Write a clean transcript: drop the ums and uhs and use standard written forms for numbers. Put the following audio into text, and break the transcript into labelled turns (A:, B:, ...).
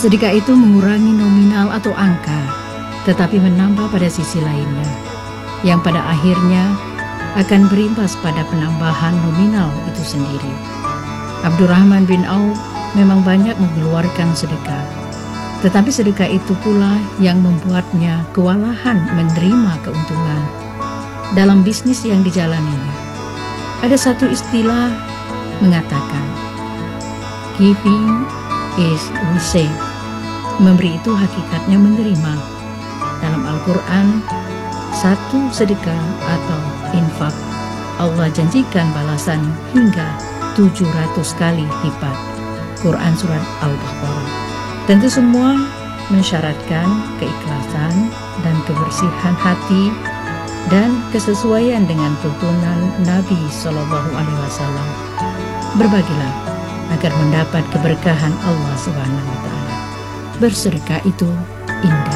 A: Sedekah itu mengurangi nominal atau angka, tetapi menambah pada sisi lainnya, yang pada akhirnya akan berimbas pada penambahan nominal itu sendiri. Abdurrahman bin Auf memang banyak mengeluarkan sedekah, tetapi sedekah itu pula yang membuatnya kewalahan menerima keuntungan dalam bisnis yang dijalaninya. Ada satu istilah mengatakan, giving is receive. Memberi itu hakikatnya menerima. Dalam Al-Quran, satu sedekah atau infak, Allah janjikan balasan hingga 700 kali lipat. Quran Surat Al-Baqarah. Tentu semua mensyaratkan keikhlasan dan kebersihan hati dan kesesuaian dengan tuntunan Nabi SAW. Berbagilah agar mendapat keberkahan Allah SWT. Bersedekah itu indah.